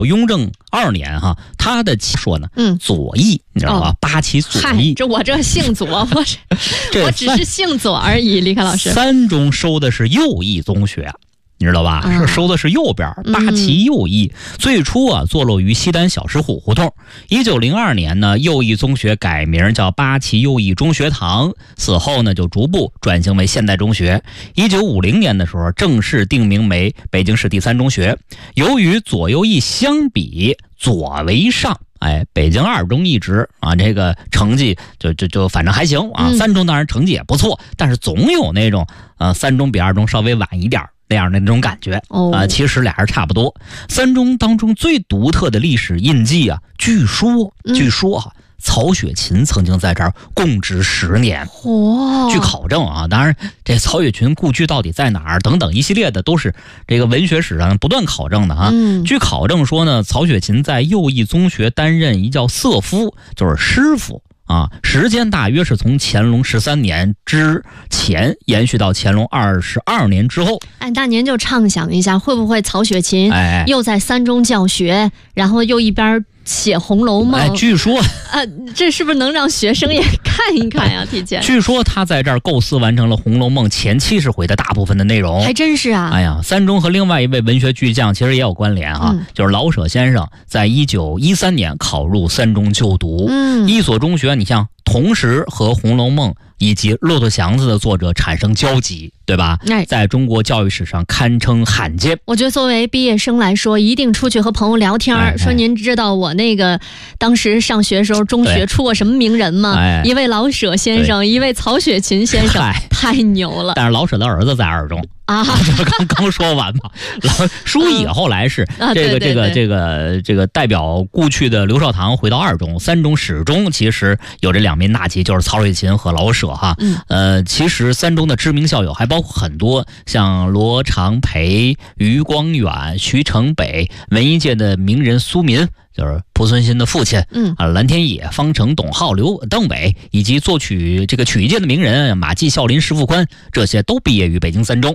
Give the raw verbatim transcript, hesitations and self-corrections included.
雍正二年哈，他的说呢， 嗯， 左翼，你知道吧？哦、八旗左翼， 这我这姓左，我这我只是姓左而已。李凯老师， 三中收的是右翼宗学。你知道吧？是收的是右边，八旗右翼。嗯、最初啊，坐落于西单小石虎胡同。一九零二年呢，右翼中学改名叫八旗右翼中学堂，此后呢，就逐步转型为现代中学。一九五零年的时候，正式定名为北京市第三中学。由于左右翼相比，左为上。哎，北京二中一直啊，这个成绩就就就反正还行啊。三中当然成绩也不错，嗯、但是总有那种呃三中比二中稍微晚一点那样的那种感觉啊、 哦呃。其实俩人差不多。三中当中最独特的历史印记啊，据说据说啊。嗯曹雪芹曾经在这儿供职十年， 哦， 据考证啊，当然这曹雪芹故居到底在哪儿等等一系列的都是这个文学史上不断考证的啊。 嗯、 据考证说呢，曹雪芹在右翼宗学担任一叫瑟夫，就是师傅啊，时间大约是从乾隆十三年之前延续到乾隆二十二年之后。 哎，那您就畅想一下，会不会曹雪芹又在三中教学，哎、然后又一边写《红楼梦》？ 哎，据说啊，这是不是能让学生也看一看呀？提前， 据说他在这儿构思完成了《红楼梦》前七十回的大部分的内容， 还真是啊！ 哎呀，三中和另外一位文学巨匠其实也有关联啊，嗯、就是老舍先生，在一九一三年考入三中就读。 嗯， 一所中学，你像同时和《红楼梦》以及《骆驼祥子》的作者产生交集，对吧？ 哎， 在中国教育史上堪称罕见。 我觉得作为毕业生来说，一定出去和朋友聊天，哎哎说您知道我那个当时上学时候中学出过什么名人吗？ 哎、 一位老舍先生，一位曹雪芹先生，太牛了。 但是老舍的儿子在二中。啊，这刚刚说完嘛。老舒乙后来是这个、嗯、这个这个这个代表故去的刘少棠回到二中，三中始终其实有这两名大旗，就是曹雪芹和老舍哈。 嗯， 呃，其实三中的知名校友还包括很多，像罗长培、余光远、徐成北，文艺界的名人苏民。就是濮存昕的父亲， 嗯啊，蓝天野、方成、董浩、刘邓伟，以及作曲这个曲艺界的名人马季、孝林、石富宽，这些都毕业于北京三中。